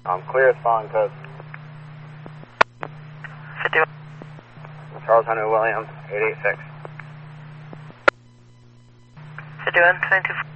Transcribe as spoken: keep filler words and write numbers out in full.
I'm clear as following code. fifty-one. Charles Henry Williams, eight eight six. fifty-one, twenty-two.